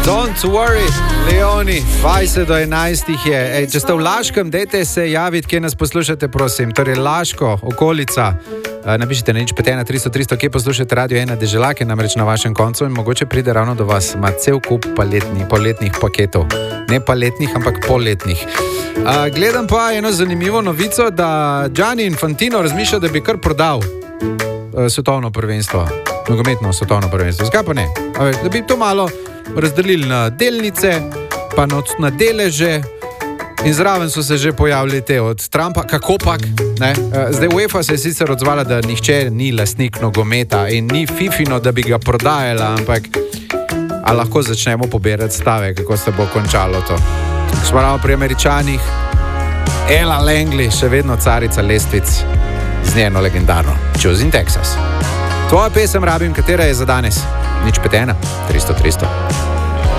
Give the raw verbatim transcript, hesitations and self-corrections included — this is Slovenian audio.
Don't worry, Leoni, dvajset do enajstih je. Ej, če ste v Laškem, dajte se javiti, kje nas poslušate, prosim. Torej, Laško, okolica. Uh, napišite na nič pet ena tristo tristo, kje poslušate Radio ena Deželake, namreč na vašem koncu in mogoče pride ravno do vas. Ma cel kup paletnih, poletnih paketov. Ne paletnih, ampak poletnih. Uh, gledam pa eno zanimivo novico, da Gianni Infantino razmišlja, da bi kar prodal uh, svetovno prvenstvo. Nogometno svetovno prvenstvo. Zakaj pa ne? Da bi to malo razdelili na delnice, pa na deleže in zraven so se že pojavili te od Trumpa, kako pak, ne? Zdaj UEFA se je sicer odzvala, da nihče ni lastnik nogometa in ni fifino, da bi ga prodajala, ampak a lahko začnemo pobirati stave, kako se bo končalo to. Smo ravno pri Američanih, Ella Langley, še vedno carica lestvic z njeno legendarno Choosing Texas. Tvoja pesem rabim, katera je za danes? nič pet ena tristo tristo.